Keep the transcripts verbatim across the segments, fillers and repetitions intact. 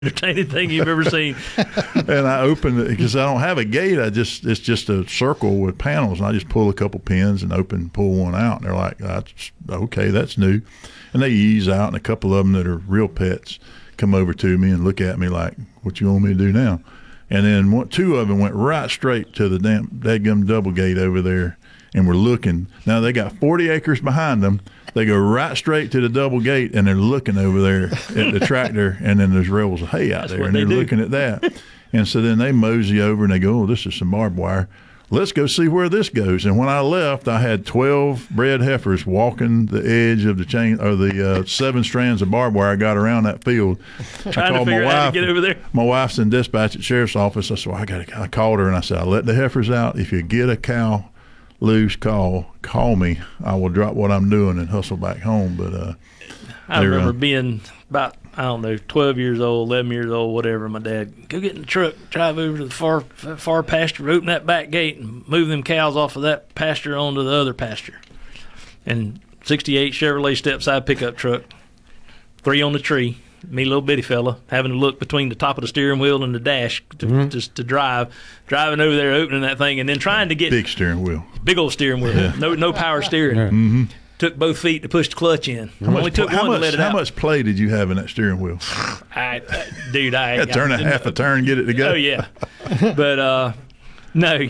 entertaining thing you've ever seen. And I opened it because I don't have a gate. I just it's just a circle with panels, and I just pull a couple pins and open, pull one out. And they're like, "That's okay, that's new." And they ease out, and a couple of them that are real pets come over to me and look at me like, "What you want me to do now?" And then one, two of them went right straight to the damn dadgum double gate over there, and we're looking. Now they got forty acres behind them. They go right straight to the double gate, and they're looking over there at the tractor, and then there's rebels of hay out That's there, what and they're they do. looking at that. And so then they mosey over, and they go, "Oh, this is some barbed wire. Let's go see where this goes." And when I left, I had twelve bred heifers walking the edge of the chain, or the uh, seven strands of barbed wire I got around that field. Trying to figure out how to get over there. My wife's in dispatch at sheriff's office. I said, well, I got. I called her and I said, I let the heifers out. If you get a cow loose, call call me. I will drop what I'm doing and hustle back home. But uh, I remember uh, being about, I don't know, twelve years old, eleven years old, whatever. My dad, go get in the truck, drive over to the far far pasture, open that back gate, and move them cows off of that pasture onto the other pasture. And sixty-eight Chevrolet step-side pickup truck, three on the tree, me little bitty fella, having to look between the top of the steering wheel and the dash to, Mm-hmm. just to drive, driving over there, opening that thing, and then trying to get big steering wheel. big old steering wheel, Yeah. no no power steering. Yeah. Mm-hmm. Took both feet to push the clutch in. How much, Only took how one much, to let it how out. much play did you have in that steering wheel? I, I, dude, I, Yeah, turn I, a half a turn, get it to go. Oh yeah, but uh, no,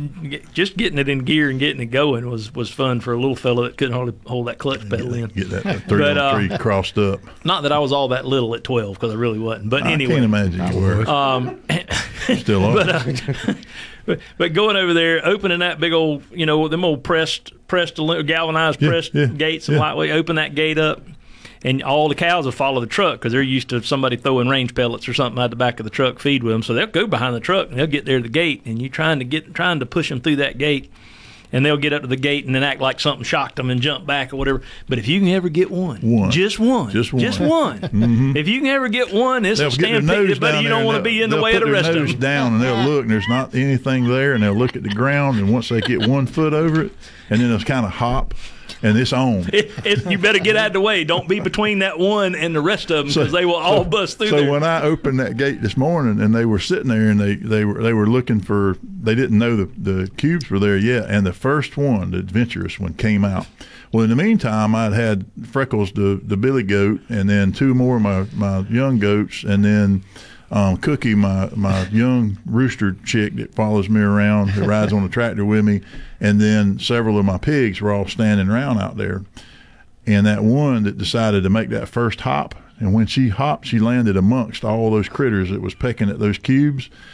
just getting it in gear and getting it going was, was fun for a little fella that couldn't hold, hold that clutch pedal in. Get that, that three But, on uh, three crossed up. Not that I was all that little at twelve, because I really wasn't. But I anyway, can't imagine you were. um, Still are. but, uh, but but going over there, opening that big old, you know, them old pressed, pressed, alu- galvanized Yeah, pressed yeah, gates and yeah. lightweight, open that gate up, and all the cows will follow the truck because they're used to somebody throwing range pellets or something out the back of the truck, feed with them. So they'll go behind the truck and they'll get there to the gate, and you trying to get trying to push them through that gate. And they'll get up to the gate and then act like something shocked them and jump back or whatever. But if you can ever get one, One. just one, Just one. just one. Mhm. If you can ever get one, it's They'll a get their stampede, nose buddy. down You there don't and want to they'll- be in the they'll way of put the their rest of nose them. down, and they'll look, and there's not anything there, and they'll look at the ground, and once they get one foot over it, and then they'll kind of hop, and it's on. It, it, you better get out of the way. Don't be between that one and the rest of them, because they will all bust through So there. when I opened that gate this morning, and they were sitting there, and they, they were they were looking for, they didn't know the, the cubes were there yet, and the first one, the adventurous one, came out. Well, in the meantime, I'd had Freckles, the the billy goat, and then two more of my, my young goats, and then um, Cookie, my, my young rooster chick that follows me around, who rides on the tractor with me, and then several of my pigs were all standing around out there. And that one that decided to make that first hop, and when she hopped, she landed amongst all those critters that was pecking at those cubes.